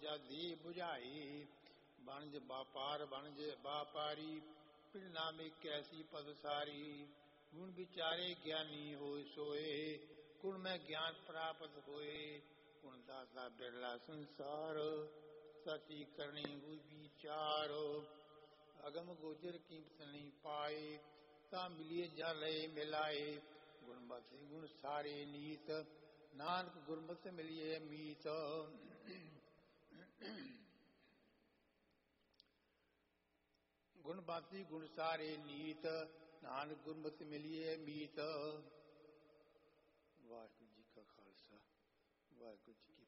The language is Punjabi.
ਜਾਦੀ 부ਝਾਈ। ਬਣਜ ਬਾਪਾਰ ਬਣਜ ਬਾਪਾਰੀ, ਪਿੰਡ ਨਾਮੇ ਕੈਸੀ ਪਦਸਾਰੀ। ਗੁਣ ਵਿਚਾਰੇ ਗਿਆਨੀ ਹੋਏ ਸੋਏ, ਗੁਣ ਮੈਂ ਗਿਆਨ ਪ੍ਰਾਪਤ ਹੋਏ। ਗੁਣ ਦਾਤਾ ਬਿਰਲਾ ਸੰਸਾਰ, ਸਚੀ ਕਰਨੀ ਹੋਈ ਵਿਚਾਰ। ਅਗਮ ਗੋਚਰ ਕੀਮਤ ਨਹੀਂ ਪਾਏ, ਤਾਂ ਮਿਲੀਏ ਜਾ ਲਏ ਮਿਲਾਏ। ਗੁਣਮਤਿ ਗੁਣ ਸਾਰੇ ਨੀਤ, ਨਾਨਕ ਗੁਰਮਤਿ ਮਿਲੀਏ ਮੀਤ। ਗੁਣਮਤਿ ਗੁਣ ਸਾਰੇ ਨੀਤ, ਨਾਨਕ ਗੁਰਮਤਿ ਮਿਲੀਏ ਮੀਤ। ਵਾਹਿਗੁਰੂ ਜੀ ਕਾ ਖਾਲਸਾ, ਵਾਹਿਗੁਰੂ ਜੀ ਕੀ